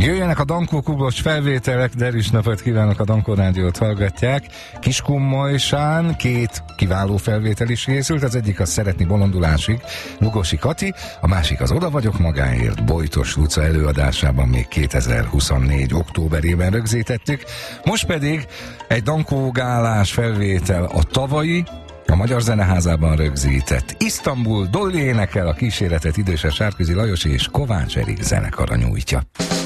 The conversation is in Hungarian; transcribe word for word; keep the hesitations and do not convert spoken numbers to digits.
Jöjjenek a Dankó Kubos felvételek, derűs napot kívánok, a Dankó Rádiót hallgatják. Kiskunmojsán két kiváló felvétel is készült, az egyik az Szeretni bolondulásig, Lugosi Kati, a másik az Oda vagyok magáért, Bojtos Luca előadásában még kétezer-huszonnégy októberében rögzítettük. Most pedig egy Dankó gálás felvétel a tavalyi, a Magyar Zeneházában rögzített Isztambul Dolly énekel, a kíséretet Időses Sárközi Lajos és Kovács Erik zenekara nyújtja.